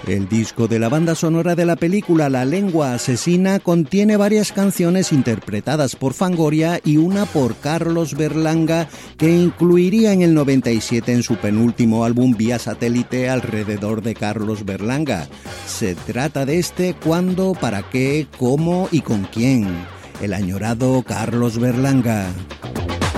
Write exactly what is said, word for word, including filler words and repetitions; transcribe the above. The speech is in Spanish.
El disco de la banda sonora de la película La lengua asesina contiene varias canciones interpretadas por Fangoria y una por Carlos Berlanga, que incluiría en el noventa y siete en su penúltimo álbum Vía Satélite alrededor de Carlos Berlanga. Se trata de este Cuándo, para qué, cómo y con quién. El añorado Carlos Berlanga.